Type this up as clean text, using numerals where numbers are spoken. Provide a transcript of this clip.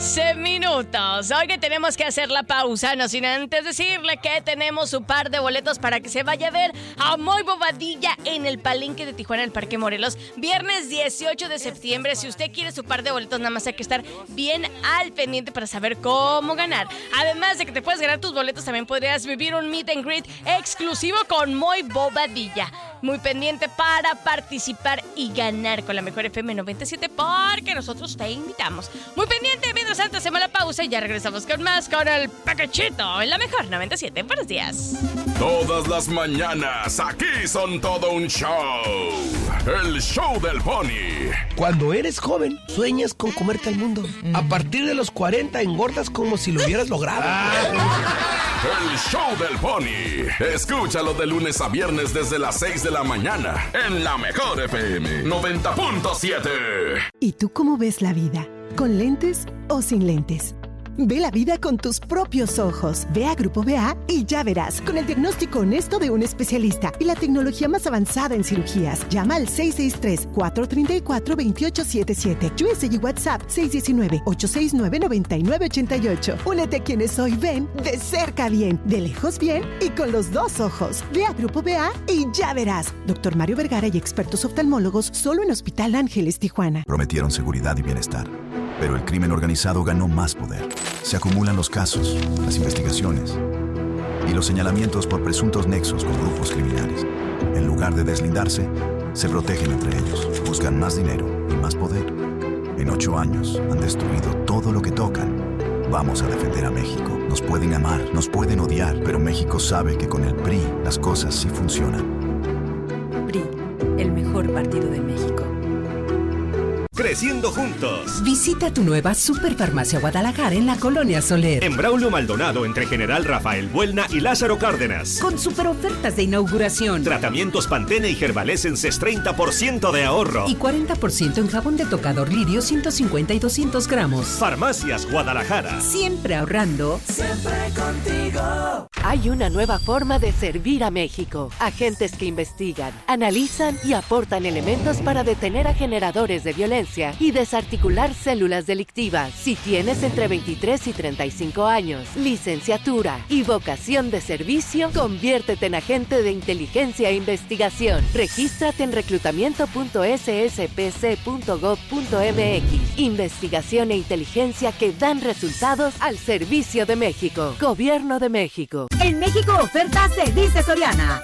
15 minutos. Hoy que tenemos que hacer la pausa, no sin antes decirle que tenemos un par de boletos para que se vaya a ver a Moy Bobadilla en el Palenque de Tijuana, en el Parque Morelos, viernes 18 de septiembre. Si usted quiere su par de boletos, nada más hay que estar bien al pendiente para saber cómo ganar. Además de que te puedes ganar tus boletos, también podrías vivir un meet and greet exclusivo con Moy Bobadilla. Muy pendiente para participar y ganar con la mejor FM 97, porque nosotros te invitamos. Muy pendiente, mientras tanto hacemos la pausa y ya regresamos con más con el Paquechito en la mejor 97. Buenos días. Todas las mañanas aquí son todo un show. El show del Pony. Cuando eres joven, sueñas con comerte al mundo. A partir de los 40 engordas como si lo hubieras logrado. El show del Pony. Escúchalo de lunes a viernes desde las 6 de la mañana en la mejor FM 90.7. ¿Y tú cómo ves la vida? ¿Con lentes o sin lentes? Ve la vida con tus propios ojos. Ve a Grupo BA y ya verás, con el diagnóstico honesto de un especialista y la tecnología más avanzada en cirugías. Llama al 663-434-2877. USA y WhatsApp 619-869-9988. Únete a quienes hoy ven de cerca bien, de lejos bien y con los dos ojos. Ve a Grupo BA y ya verás. Dr. Mario Vergara y expertos oftalmólogos solo en Hospital Ángeles, Tijuana. Prometieron seguridad y bienestar, pero el crimen organizado ganó más poder. Se acumulan los casos, las investigaciones y los señalamientos por presuntos nexos con grupos criminales. En lugar de deslindarse, se protegen entre ellos, buscan más dinero y más poder. En 8 años han destruido todo lo que tocan. Vamos a defender a México. Nos pueden amar, nos pueden odiar, pero México sabe que con el PRI las cosas sí funcionan. PRI, el mejor partido de México. Creciendo juntos. Visita tu nueva Superfarmacia Guadalajara en la Colonia Soler. En Braulio Maldonado, entre General Rafael Buelna y Lázaro Cárdenas. Con super ofertas de inauguración. Tratamientos Pantene y Herbalesenses 30% de ahorro. Y 40% en jabón de tocador Lirio 150 y 200 gramos. Farmacias Guadalajara. Siempre ahorrando. Siempre contigo. Hay una nueva forma de servir a México. Agentes que investigan, analizan y aportan elementos para detener a generadores de violencia y desarticular células delictivas. Si tienes entre 23 y 35 años, licenciatura y vocación de servicio, conviértete en agente de inteligencia e investigación. Regístrate en reclutamiento.sspc.gov.mx. Investigación e inteligencia que dan resultados al servicio de México. Gobierno de México. En México oferta se dice Soriana.